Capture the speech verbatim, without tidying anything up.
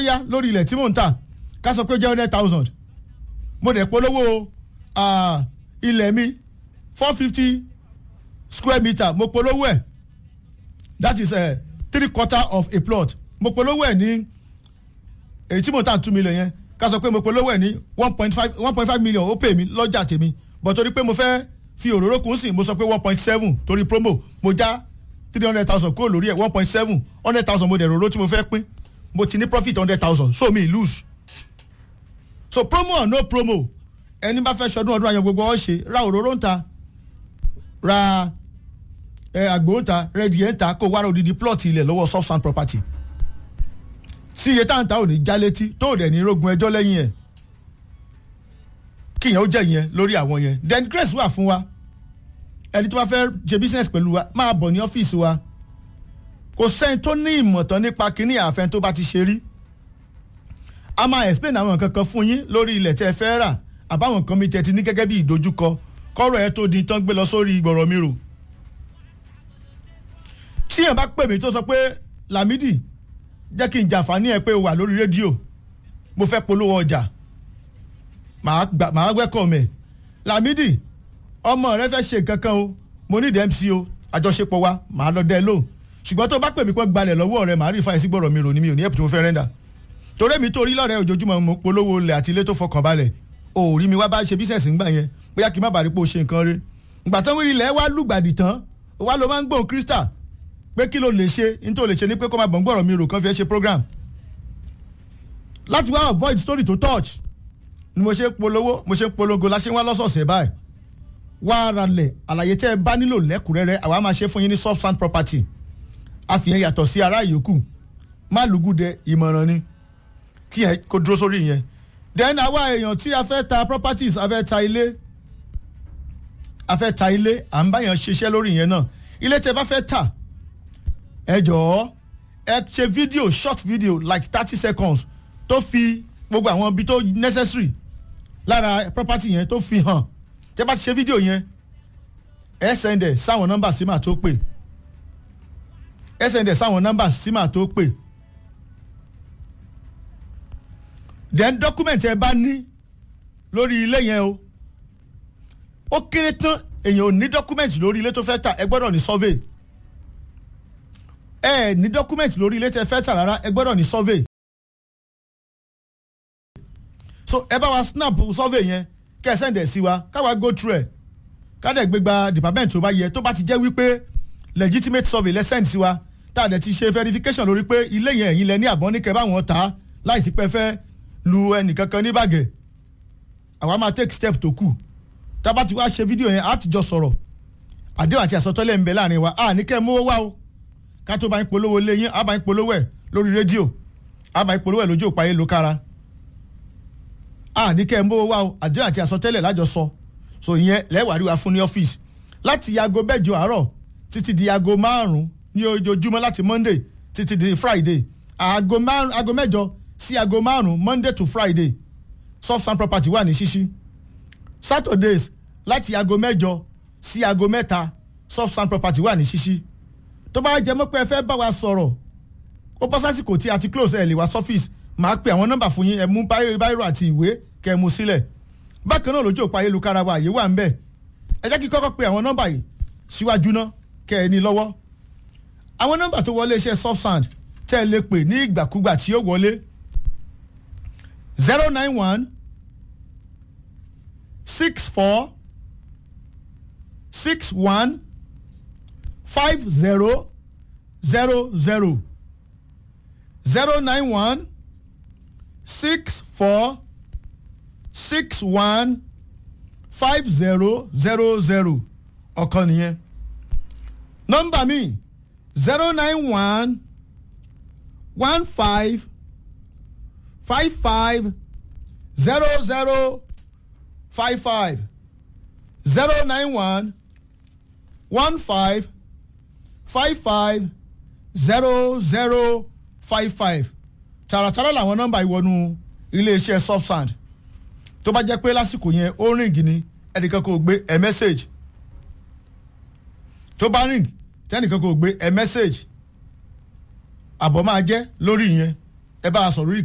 yá lórí ilẹ̀ tí mò ń tà ká sọ pé jẹ́ hundred thousand mo dẹ̀ polówó ilẹ̀ mi four fifty square meter mo polówó ẹ̀ that is uh, three quarter of a plot mo polówó ẹ̀ ní èyí tí mò ń tà two million yẹn ká sọ pé mo polówó ẹ̀ ní one point five one point five million ó pè mí lọ́jà tèmi but torí pé mo fẹ́ fi òróró kún sí mo sọ pé one point seven torí promo mo já three hundred thousand kúrò lórí ẹ̀ one point seven hundred thousand mo dẹ̀ òróró tí mo fẹ́ pín mo ti ní profit hundred thousand so mi lose so promo or no promo ẹni bá fẹ́ ṣọdún ọdún àyàn gbogbo ọ̀ ṣe ra òróró ń ta ra ẹ àgbò ń ta rẹ́díẹ̀ ń ta kó wá odidi plot ilẹ̀ lọ́wọ́ soft sand property tí iye tá à ń ta ò ní já létí tó ò dẹ̀ ní rogun ẹjọ́ lẹ́yìn ẹ̀ kíyàn ó jẹ́ yẹn lórí àwọn yẹn then grace wà fún wa ẹni tó bá fẹ́ ṣe business pẹ̀lú wa máa bọ̀ ní ọ́fíìsì wa kò sẹ́ni tó ní ìmọ̀tán nípa kíní àfẹn tó bá ti ṣe rí a máa explain àwọn nǹkan kan fún yín lórí ilẹ̀ tẹ́ ẹ fẹ́ rà àbáwọn nǹkan mi tẹ́ ti ní gẹ́gẹ́ bí ìdojúkọ kọ́rọ̀ ẹ tó di tán gbé lọ sórí ìgbọ̀rọ̀ mi rò tí yẹn bá pè mí tó sọ pé Lámídì jẹ́ kí n jàǹfààní ẹ pé o wà lórí rédíò mo fẹ́ polówó ọjà màá wẹ́kọ̀ mẹ́ Lámídì ọmọ rẹ fẹ́ ṣe nǹkan kan o mo ní M C o àjọṣepọ̀ wa màá lọ dẹ́ lóhùn ṣùgbọ́n tó bá pè mí pé gbalẹ̀ lọ́wọ́ rẹ màá rí ìfàyè sí gbọ̀rọ̀ mi rò ní mi ò ní ẹ̀pù tí mo fẹ́ rẹ́ńdà torí mi torí lọ́rẹ́ ojoojúmọ́ mo polówó ilẹ̀ àti ilé tó fọkàn balẹ̀ o rí mi wá bá ṣe bísẹ̀sì ńgbà yẹn bóyá kí n má bàa rí pé o ṣe nǹkan rí ìgbà tán wíri ilẹ̀ wá lùgbàdì tán wá ló máa ń gbóhùn Crystal pé kí ló lè ṣe ní tó lè ṣe ni pé kó máa bọ̀ ń gbọ̀rọ̀ mi rò kán fi ẹ́ ṣe program láti wá avoid story to touch ni mo ṣe polówó mo ṣe polongo la ṣe wá lọ́sọ̀ọ̀sẹ̀ báyìí wá ara lẹ̀ àlàyé tẹ́ ẹ bá nílò lẹ́kùnrẹ́rẹ́ àwa máa ṣe fún yín ní soft sand property àfihàn yàtọ̀ sí ara ìyókù má lùgùdẹ ìmọ̀ràn ni kí yẹn kó dúró sórí yẹn then àwa èèyàn tí a fẹ́ ta properties a fẹ́ ta ilé a fẹ́ ta ilé à ń báyàn ṣiṣẹ́ lórí yẹn náà ilé tẹ́ bá fẹ́ tà ẹ jọ̀ọ́ ẹ ṣe video short video like thirty seconds tó fi gbogbo àwọn ibi tó necessary lára property yẹn tó fi hàn tẹ́ bá ti ṣe video yẹn ẹ send ẹ sáwọn nọ́mbà sí màá tó pè ẹ send ẹ sáwọn nọ́mbà sí màá tó pè then document ẹ bá ní lórí ilé yẹn o ó kéré tán èèyàn ò ní document lórí ilé tó fẹ́ tà ẹ gbọ́dọ̀ ní survey ẹ ní document lórí ilé tẹ́ fẹ́ tà rárá ẹ gbọ́dọ̀ ní survey so ẹ bá wa snap survey yẹn kẹ́ ẹ send ẹ̀ sí wa káwa go through ẹ̀ ká dẹ̀ gbé gba department tó bá yẹ tó bá ti jẹ́ wípé legitimate survey lẹ́ send sí wa tá a dẹ̀ ti ṣe verification lórí pé ilé yẹn ẹ̀yin lẹ ní àbọ̀ ní kẹ́ bá wọn tà láìsí pé fẹ́ lu ẹnìkankan ní bàgẹ́ àwa máa take step tó kù tá a bá ti wá ṣe fídíò yẹn á ti jọ sọ̀rọ̀ àdéhùn àti àsọtọ́lẹ̀ ń bẹ láàrin wa à ní kẹ́ mówó wá o ká tó bá ń polówó lé yín á bá ń polówó ẹ̀ lórí rédíò á bá ń polówó ẹ̀ lójú òpá yẹn ló kára à ní kẹ́ mówó wá o àdéhùn àti àsọtẹ́lẹ̀ lájọ sọ so ìyẹn lẹ́wàá rí wa fún ní ọ́fíìsì láti aago mẹ́jọ àárọ̀ títí di aago márùn-ún ní ojoojúmọ́ láti Monday títí di Friday aago márùn aago mẹ́jọ sí aago márùn Monday to Friday soft sand property wà ní ṣíṣí Saturdays láti aago mẹ́jọ sí aago mẹ́ta soft sand property wà ní ṣíṣí tó bá jẹ́ mọ́ pé ẹ fẹ́ bá wa sọ̀rọ̀ ó bọ́ sásìkò tí a ti close ẹ̀ lè wá sọ́fíìsì máa pe àwọn nọ́mbà fún yín ẹ mú báírò àti ìwé kẹ́ ẹ mú sílẹ̀ bákan náà lójú òpó ayélujára wa àyè wà ń bẹ̀ ẹ jẹ́ kí kọ́kọ́ pe àwọn nọ́mbà yìí síwájú náà kẹ́ ẹ ní lọ́wọ́ àwọn nọ́mbà tó wọlé iṣẹ́ soft sand tẹ́ ẹ lè pè ní ìgbàkúgbà tí ó wọlé zero nine one six four six one five zero zero zero zero nine one six four six one five zero zero zero ọ̀kan nìyẹn nọ́mbà mi zero nine one one five five five zero zero five five zero nine one one five five five zero zero five five tààràtàrà làwọn nọ́mbà ìwọnú iléeṣẹ́ soft sand tó bá jẹ́ pé lásìkò yẹn ó ríǹgì ni ẹnìkan kò gbé ẹ mẹ́sẹ̀gì tó bá ríǹgì tẹ́nìkan kò gbé ẹ mẹ́sẹ̀gì àbọ̀ máa jẹ́ lórí yẹn ẹ bá a sọ̀rọ̀